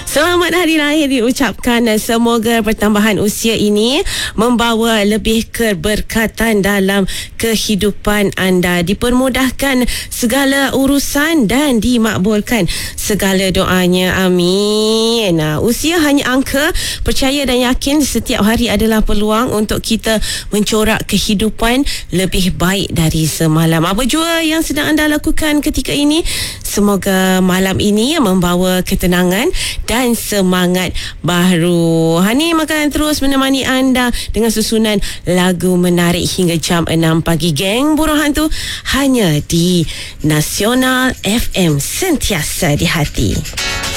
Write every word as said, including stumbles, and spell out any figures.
Selamat hari lahir diucapkan dan semoga pertambahan usia ini membawa lebih keberkatan dalam kehidupan anda, dipermudahkan segala urusan dan dimakbulkan segala doanya. Amin. Nah, usia hanya angka. Percaya dan yakin setiap hari adalah peluang untuk kita mencorak kehidupan lebih baik dari semalam. Apa jua yang sedang anda lakukan ketika ini, semoga malam ini membawa ketenangan dan semangat baru. Hani akan terus menemani anda dengan susunan lagu menarik hingga jam enam pagi. Geng Burung Hantu hanya di Nasional F M, sentiasa di hati.